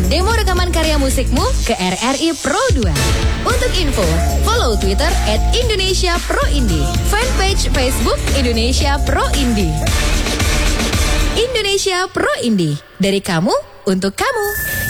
demo rekaman karya musikmu ke RRI Pro 2. Untuk info, follow Twitter @IndonesiaProIndie, fanpage Facebook Indonesia Pro Indie. Indonesia Pro Indie, dari kamu untuk kamu.